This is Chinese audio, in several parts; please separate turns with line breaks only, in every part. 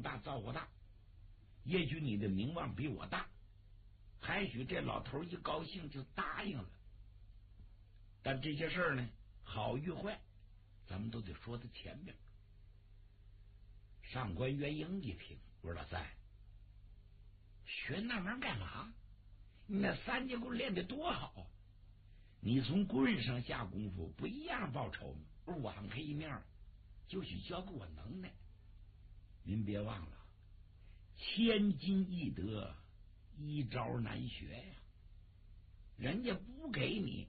大造化大，也许你的名望比我大，还许这老头一高兴就答应了。但这些事儿呢，好与坏，咱们都得说在前面。上官元英一听，我说老三，学那玩意儿干嘛？你那三节棍练得多好啊！你从棍上下功夫，不一样报酬吗？网开一面，就许教给我能耐。您别忘了，千金易得，一招难学呀。人家不给你，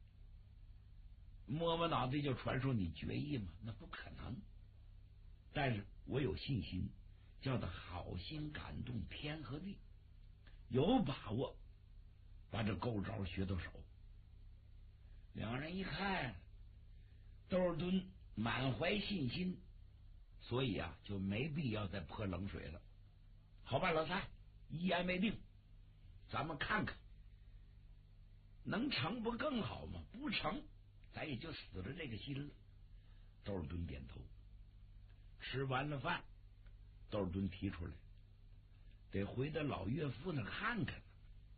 摸摸脑袋就传授你绝艺吗？那不可能。但是我有信心，叫他好心感动天和地，有把握把这勾招学到手。两人一看，窦尔敦满怀信心，所以啊，就没必要再泼冷水了。好吧，老三，一言为定，咱们看看能成不更好吗？不成，咱也就死了这个心了。窦尔敦点头。吃完了饭，窦尔敦提出来，得回到老岳父那看看。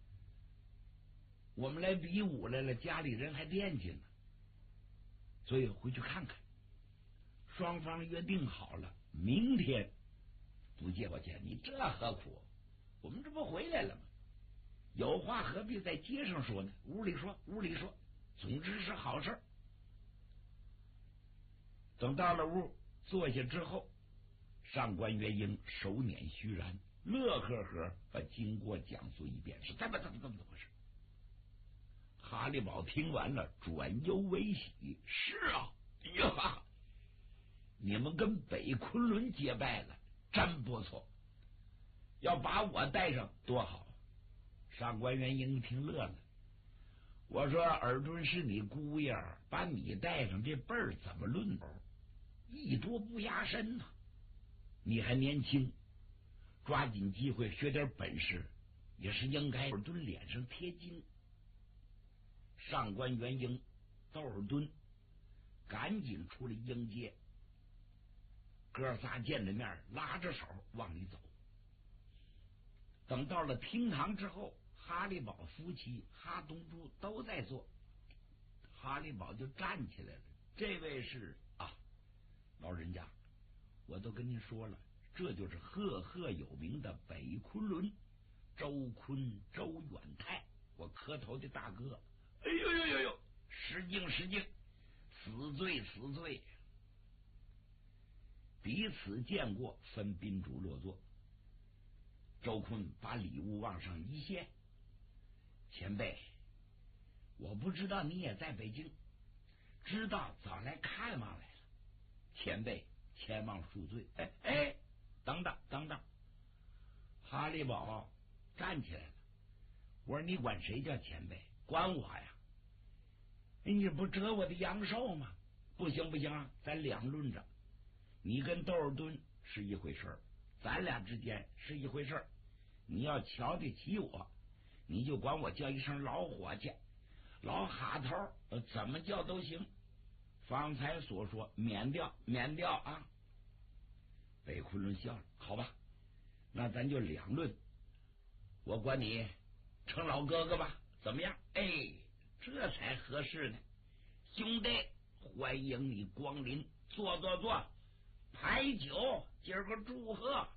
我们来比武来了，家里人还惦记呢，所以回去看看。双方约定好了，明天不借我钱。你这何苦？我们这不回来了吗？有话何必在街上说呢？屋里说，屋里说，总之是好事。等到了屋坐下之后，上官元英手捻虚髯，乐呵呵把经过讲述一遍，是怎么回事？哈利宝听完了，转忧为喜。是啊，呀，你们跟北昆仑结拜了，真不错。要把我带上多好。上官元英一听乐了，我说尔敦是你姑爷，把你带上，这辈儿怎么论？艺多不压身呐，你还年轻，抓紧机会学点本事也是应该。尔敦脸上贴金。上官元英、窦尔敦赶紧出来迎接，哥仨见了面，拉着手往里走。等到了厅堂之后，哈利宝夫妻、哈东珠都在坐，哈利宝就站起来了。这位是老人家，我都跟您说了，这就是赫赫有名的北昆仑周坤周远泰，我磕头的大哥。哎呦呦呦呦，失敬失敬，死罪死罪。彼此见过，分宾主落座。周坤把礼物往上一献，前辈，我不知道你也在北京，知道早来看望来了，前辈千望恕罪。等等，哈利宝站起来了。我说你管谁叫前辈？管我呀！你不折我的阳寿吗？不行啊，咱两论着。你跟窦尔敦是一回事儿，咱俩之间是一回事儿。你要瞧得起我，你就管我叫一声老伙计、老哈头，怎么叫都行。方才所说免掉啊！北昆仑笑了，好吧，那咱就两论。我管你称老哥哥吧，怎么样？这才合适呢。兄弟，欢迎你光临，坐，排酒，今儿个祝贺。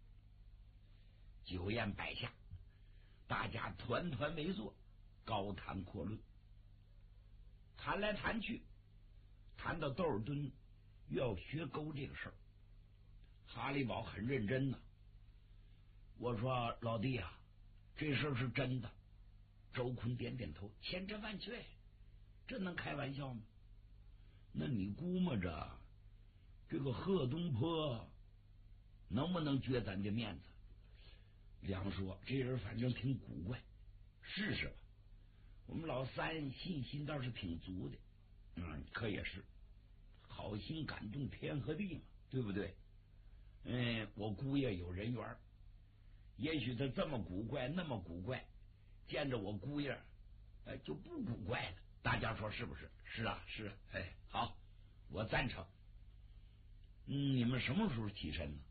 酒宴摆下，大家团团围坐，高谈阔论，谈来谈去，谈到窦尔敦要学钩这个事儿，哈利宝很认真呐。我说老弟啊，这事儿是真的。周坤点点头，千真万确，这能开玩笑吗？那你估摸着这个贺东坡能不能撅咱的面子？梁说这人反正挺古怪，试试吧。我们老三信心倒是挺足的，可也是好心感动天和地嘛，对不对？我姑爷有人缘，也许他这么古怪那么古怪，见着我姑爷就不古怪了。大家说是不是？是啊，好，我赞成。你们什么时候起身呢？